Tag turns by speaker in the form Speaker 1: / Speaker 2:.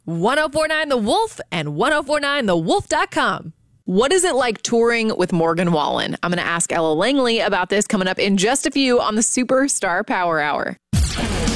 Speaker 1: 1049 The Wolf and 1049thewolf.com. What is it like touring with Morgan Wallen? I'm going to ask Ella Langley about this coming up in just a few on the Superstar Power Hour.